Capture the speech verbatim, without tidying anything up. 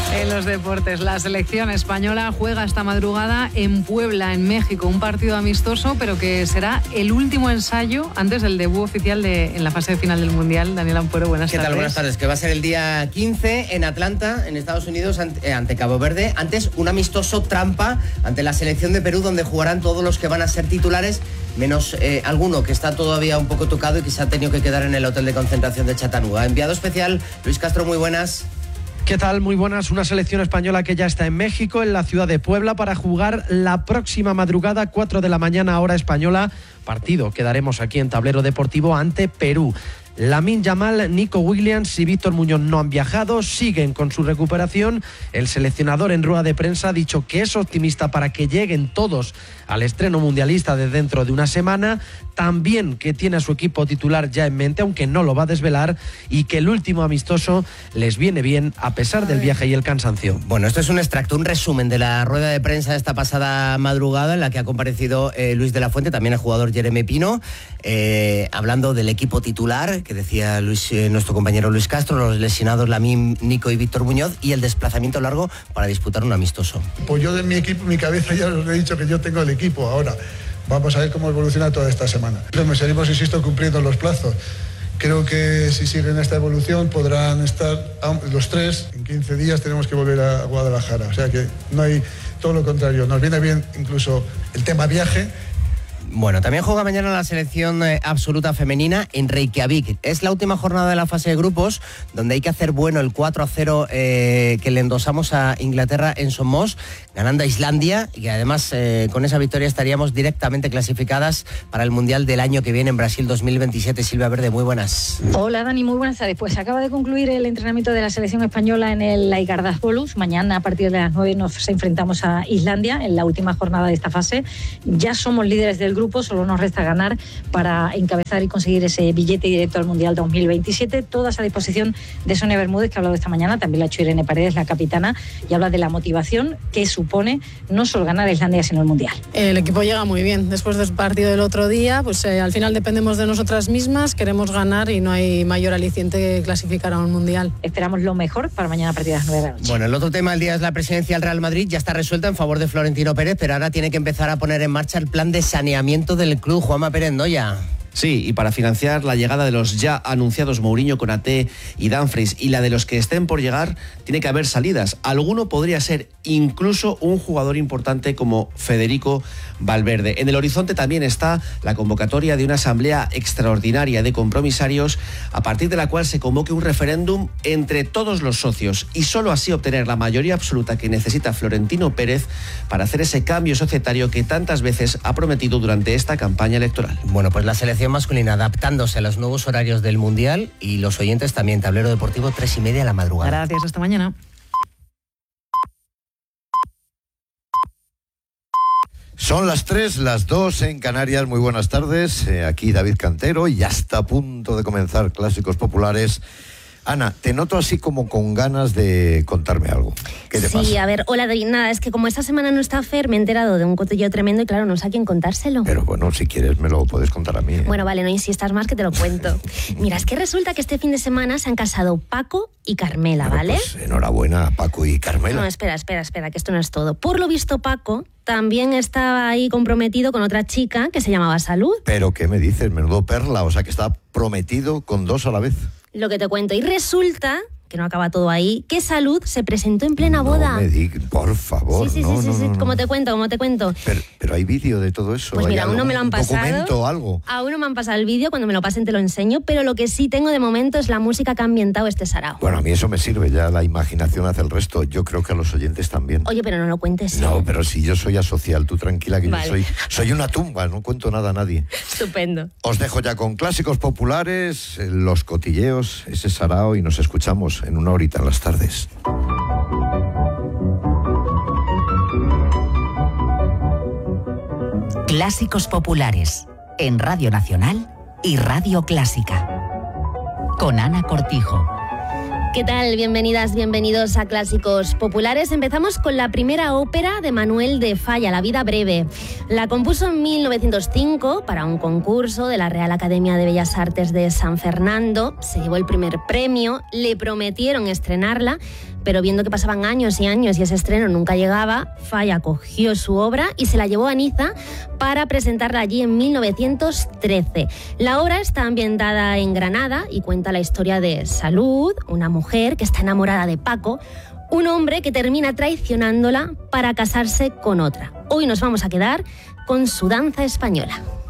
En los deportes, la selección española juega esta madrugada en Puebla, en México, un partido amistoso, pero que será el último ensayo antes del debut oficial de, en la fase final del Mundial. Daniel Ampuero, buenas ¿Qué tardes. tal? Buenas tardes, que va a ser el día quince en Atlanta, en Estados Unidos, ante, ante Cabo Verde. Antes, un amistoso trampa ante la selección de Perú, donde jugarán todos los que van a ser titulares, menos eh, alguno que está todavía un poco tocado y que se ha tenido que quedar en el hotel de concentración de Chattanooga. Enviado especial, Luis Castro, muy buenas. ¿Qué tal? Muy buenas. Una selección española que ya está en México, en la ciudad de Puebla, para jugar la próxima madrugada, cuatro de la mañana, hora española. Partido que daremos aquí en Tablero Deportivo ante Perú. Lamine Yamal, Nico Williams y Víctor Muñoz no han viajado, siguen con su recuperación. El seleccionador en rueda de prensa ha dicho que es optimista para que lleguen todos al estreno mundialista de dentro de una semana. También que tiene a su equipo titular ya en mente, aunque no lo va a desvelar, y que el último amistoso les viene bien a pesar del viaje y el cansancio. Bueno, esto es un extracto, un resumen de la rueda de prensa de esta pasada madrugada en la que ha comparecido eh, Luis de la Fuente, también el jugador Jeremy Pino, eh, hablando del equipo titular, que decía Luis, eh, nuestro compañero Luis Castro, los lesionados Lamine, Nico y Víctor Muñoz, y el desplazamiento largo para disputar un amistoso. Pues yo de mi equipo, mi cabeza, ya os he dicho que yo tengo el equipo ahora. Vamos a ver cómo evoluciona toda esta semana. Me seguimos, insisto, cumpliendo los plazos. Creo que si siguen esta evolución podrán estar los tres. En quince días tenemos que volver a Guadalajara. O sea que no hay, todo lo contrario. Nos viene bien incluso el tema viaje. Bueno, también juega mañana la selección eh, absoluta femenina en Reykjavik. Es la última jornada de la fase de grupos, donde hay que hacer bueno el cuatro a cero eh, que le endosamos a Inglaterra en Somos, ganando a Islandia, y además eh, con esa victoria estaríamos directamente clasificadas para el Mundial del año que viene en Brasil dos mil veintisiete. Silvia Verde, muy buenas. Hola Dani, muy buenas tardes. Pues acaba de concluir el entrenamiento de la selección española en el Laígardas-Bolus. Mañana a partir de las nueve nos enfrentamos a Islandia en la última jornada de esta fase. Ya somos líderes del grupo, solo nos resta ganar para encabezar y conseguir ese billete directo al Mundial dos mil veintisiete. Todas a disposición de Sonia Bermúdez, que ha hablado esta mañana, también la ha hecho Irene Paredes, la capitana, y habla de la motivación que supone no solo ganar a Islandia, sino el Mundial. El equipo llega muy bien. Después del partido del otro día, pues eh, al final dependemos de nosotras mismas, queremos ganar y no hay mayor aliciente que clasificar a un Mundial. Esperamos lo mejor para mañana a partir de las nueve de la noche. Bueno, el otro tema del día es la presidencia del Real Madrid. Ya está resuelta en favor de Florentino Pérez, pero ahora tiene que empezar a poner en marcha el plan de saneamiento del club. Juanma Pérez Noya. Sí, y para financiar la llegada de los ya anunciados Mourinho, Konaté y Dumfries y la de los que estén por llegar, tiene que haber salidas. Alguno podría ser incluso un jugador importante como Federico Valverde. En el horizonte también está la convocatoria de una asamblea extraordinaria de compromisarios, a partir de la cual se convoque un referéndum entre todos los socios y solo así obtener la mayoría absoluta que necesita Florentino Pérez para hacer ese cambio societario que tantas veces ha prometido durante esta campaña electoral. Bueno, pues la selección masculina adaptándose a los nuevos horarios del Mundial, y los oyentes también. Tablero Deportivo, tres y media de la madrugada. Gracias, hasta mañana. Son las tres, las dos en Canarias. Muy buenas tardes. Eh, aquí David Cantero, y ya está a punto de comenzar Clásicos Populares. Ana, te noto así como con ganas de contarme algo. ¿Qué te sí, pasa? Sí, a ver, hola David, nada, es que como esta semana no está Fer, me he enterado de un cotilleo tremendo y claro, no sé a quién contárselo. Pero bueno, si quieres me lo puedes contar a mí, ¿eh? Bueno, vale, no insistas más que te lo cuento. Mira, es que resulta que este fin de semana se han casado Paco y Carmela, Bueno, ¿vale? Pues enhorabuena a Paco y Carmela. No, espera, espera, espera, que esto no es todo. Por lo visto, Paco también estaba ahí comprometido con otra chica que se llamaba Salud. ¿Pero qué me dices? Menudo perla, o sea que está prometido con dos a la vez. Lo que te cuento. Y resulta, que no acaba todo ahí, que Salud se presentó en plena boda. No me digas, por favor. Sí, sí, no, sí, no, sí, no, no. como te cuento, como te cuento. Pero, pero hay vídeo de todo eso. Pues mira, ¿Hay aún no me lo han pasado. documento o algo? Aún no me han pasado el vídeo, cuando me lo pasen te lo enseño, pero lo que sí tengo de momento es la música que ha ambientado este sarao. Bueno, a mí eso me sirve, ya la imaginación hace el resto. Yo creo que a los oyentes también. Oye, pero no lo cuentes. No, ¿eh? pero si yo soy asocial, tú tranquila que Vale. yo soy, soy una tumba, no cuento nada a nadie. Estupendo. Os dejo ya con Clásicos Populares, los cotilleos, ese sarao, y nos escuchamos en una horita en las tardes. Clásicos Populares, en Radio Nacional y Radio Clásica. Con Ana Cortijo. ¿Qué tal? Bienvenidas, bienvenidos a Clásicos Populares. Empezamos con la primera ópera de Manuel de Falla, La vida breve. La compuso en mil novecientos cinco para un concurso de la Real Academia de Bellas Artes de San Fernando. Se llevó el primer premio, le prometieron estrenarla, pero viendo que pasaban años y años y ese estreno nunca llegaba, Falla cogió su obra y se la llevó a Niza para presentarla allí en mil novecientos trece. La obra está ambientada en Granada y cuenta la historia de Salud, una mujer que está enamorada de Paco, un hombre que termina traicionándola para casarse con otra. Hoy nos vamos a quedar con su danza española.